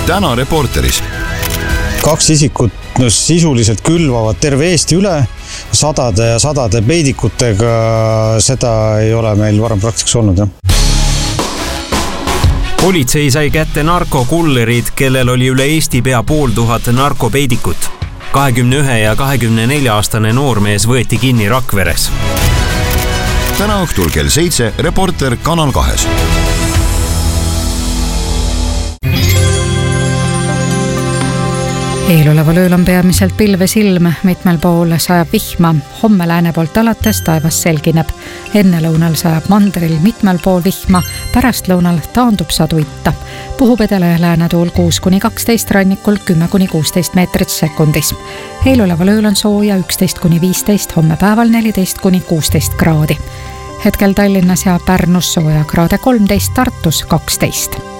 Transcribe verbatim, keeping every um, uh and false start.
täna Reporteris. Kaks isikut no, sisuliselt külvavad terve Eesti üle sadade ja sadade peidikutega. Seda ei ole meil varem praktikas olnud. Jah. Politsei sai kätte narkokullerid, kellel oli üle Eesti pea pool tuhat narkopeidikut. kahekümne ühe ja kahekümne nelja aastane noormees võeti kinni Rakveres. Täna õhtul kell seitse Reporter Kanal kahes. Eeloleval ööl on peamiselt pilves ilm, mitmel pool sajab vihma, homme lääne poolt alates taevas selgineb. Enne lõunal sajab mandril mitmel pool vihma, pärast lõunal taandub sadu itta. Puhub edele lääne tuul kuus kuni kaksteist, rannikul kümme kuni kuusteist meetrit sekundis. Eeloleval ööl on sooja üksteist kuni viisteist, homme päeval neliteist kuni kuusteist kraadi. Hetkel Tallinnas ja Pärnus sooja kraade kolmteist, Tartus kaksteist.